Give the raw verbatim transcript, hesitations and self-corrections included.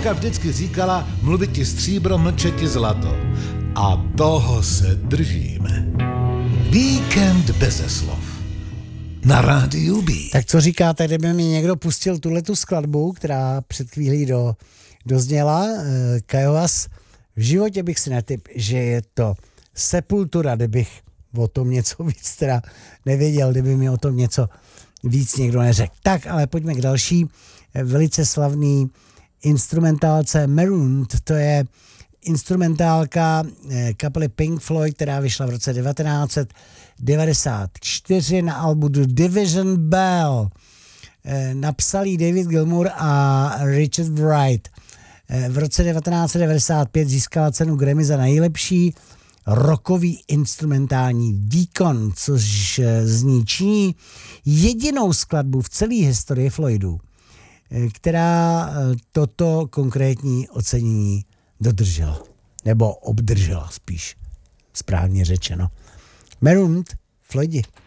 Babička vždycky říkala, mluvit ti stříbro, mlčet ti zlato. A toho se držíme. Víkend beze slov. Na rádiu B. Tak co říkáte, kdyby mi někdo pustil tuhletu skladbu, která před chvílí do, dozněla, eh, Kajovas, v životě bych si netyp, že je to Sepultura, kdybych o tom něco víc teda nevěděl, kdyby mi o tom něco víc někdo neřekl. Tak, ale pojďme k další velice slavný instrumentálce Marooned, to je instrumentálka kapely Pink Floyd, která vyšla v roce devatenáct set devadesát čtyři na albu The Division Bell. Napsal ji David Gilmour a Richard Wright. V roce devatenáct set devadesát pět získala cenu Grammy za nejlepší rockový instrumentální výkon, což z ní činí jedinou skladbu v celé historii Floydů, která toto konkrétní ocenění dodržela. Nebo obdržela spíš, správně řečeno. Marooned, Floydi.